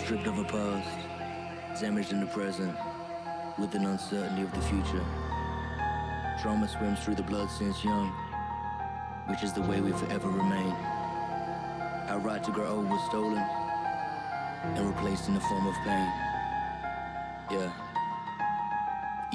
Stripped of a past, damaged in the present, with an uncertainty of the future. Trauma swims through the blood since young, which is the way we forever remain. Our right to grow old was stolen and replaced in the form of pain. Yeah.